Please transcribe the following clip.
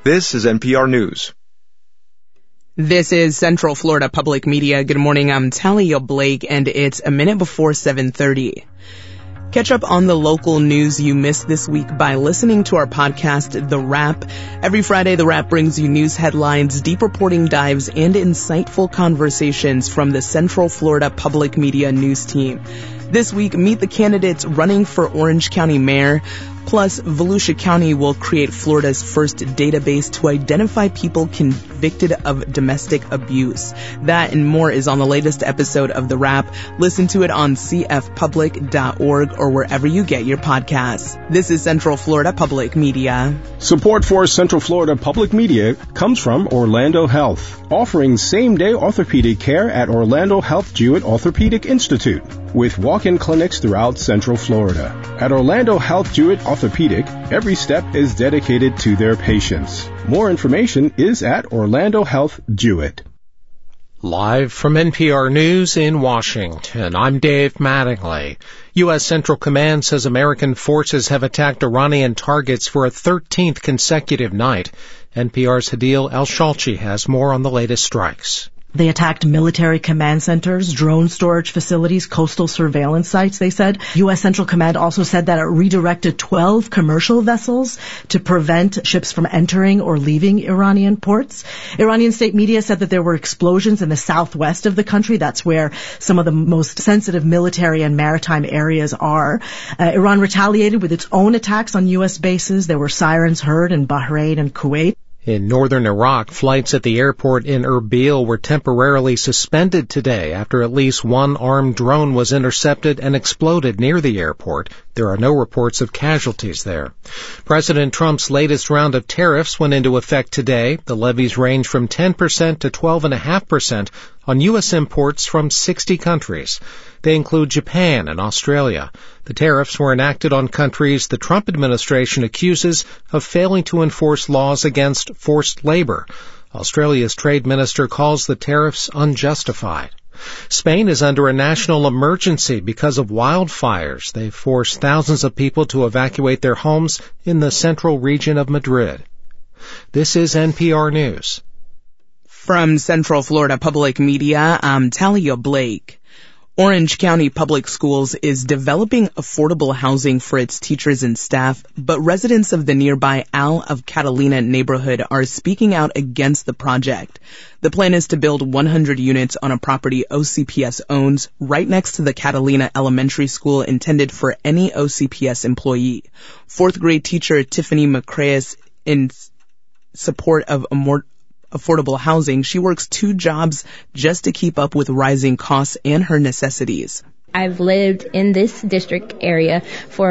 This is NPR News. This is Central Florida Public Media. Good morning, I'm Talia Blake, and it's a minute before 7:30. Catch up on the local news you missed this week by listening to our podcast, The Wrap. Every Friday, The Wrap brings you news headlines, deep reporting dives, and insightful conversations from the Central Florida Public Media news team. This week, meet the candidates running for Orange County Mayor. Plus, Volusia County will create Florida's first database to identify people convicted of domestic abuse. That and more is on the latest episode of The Wrap. Listen to it on cfpublic.org or wherever you get your podcasts. This is Central Florida Public Media. Support for Central Florida Public Media comes from Orlando Health, offering same-day orthopedic care at Orlando Health Jewett Orthopedic Institute, with walk-in clinics throughout Central Florida. At Orlando Health Jewett Orthopedic, every step is dedicated to their patients. More information is at Orlando Health Jewett. Live from NPR News in Washington, I'm Dave Mattingly. U.S. Central Command says American forces have attacked Iranian targets for a 13th consecutive night. NPR's Hadil El-Shalchi has more on the latest strikes. They attacked military command centers, drone storage facilities, coastal surveillance sites, they said. U.S. Central Command also said that it redirected 12 commercial vessels to prevent ships from entering or leaving Iranian ports. Iranian state media said that there were explosions in the southwest of the country. That's where some of the most sensitive military and maritime areas are. Iran retaliated with its own attacks on U.S. bases. There were sirens heard in Bahrain and Kuwait. In northern Iraq, flights at the airport in Erbil were temporarily suspended today after at least one armed drone was intercepted and exploded near the airport. There are no reports of casualties there. President Trump's latest round of tariffs went into effect today. The levies range from 10% to 12.5% on U.S. imports from 60 countries. They include Japan and Australia. The tariffs were enacted on countries the Trump administration accuses of failing to enforce laws against forced labor. Australia's trade minister calls the tariffs unjustified. Spain is under a national emergency because of wildfires. They've forced thousands of people to evacuate their homes in the central region of Madrid. This is NPR News. From Central Florida Public Media, I'm Talia Blake. Orange County Public Schools is developing affordable housing for its teachers and staff, but residents of the nearby Al of Catalina neighborhood are speaking out against the project. The plan is to build 100 units on a property OCPS owns right next to the Catalina Elementary School intended for any OCPS employee. Fourth grade teacher Tiffany McCreas, in support of affordable housing, she works 2 jobs just to keep up with rising costs and her necessities. I've lived in this district area for